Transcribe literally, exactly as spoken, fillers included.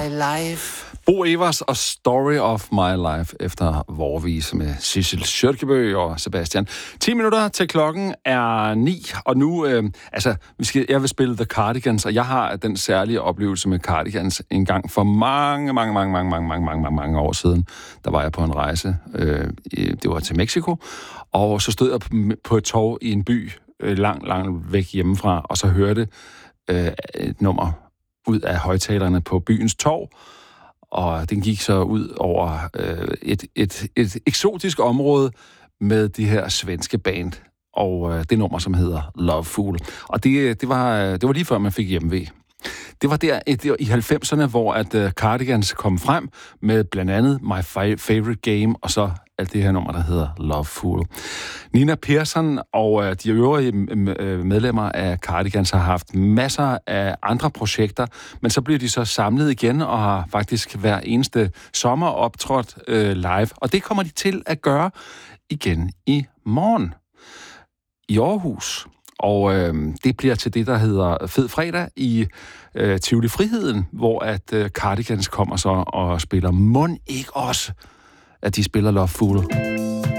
my life. Bo Evers og Story of My Life efter Vorvise med Sissel Kjølkebø og Sebastian. ti minutter til klokken er ni, og nu, øh, altså, vi skal, jeg vil spille The Cardigans, og jeg har den særlige oplevelse med Cardigans en gang for mange, mange, mange, mange, mange, mange, mange, mange, mange år siden. Der var jeg på en rejse, øh, det var til Mexico, og så stod jeg på et torv i en by, øh, langt, langt væk hjemmefra, og så hørte øh, et nummer ud af højtalerne på byens torv, og den gik så ud over øh, et, et, et eksotisk område med de her svenske band, og øh, det nummer, som hedder Love Fool. Og det, det, var, det var lige før, man fik hjemve. Det var der det var i halvfemserne, hvor at uh, Cardigans kom frem med blandt andet My Favorite Game, og så alt det her nummer, der hedder Love Fool. Nina Persson og uh, de øvrige medlemmer af Cardigans har haft masser af andre projekter, men så bliver de så samlet igen og har faktisk hver eneste sommer optrådt uh, live, og det kommer de til at gøre igen i morgen i Aarhus. Og øh, det bliver til det, der hedder Fed Fredag i øh, Tivoli Friheden, hvor at øh, Cardigans kommer så og spiller. Mon ikke også, at de spiller Love Fool.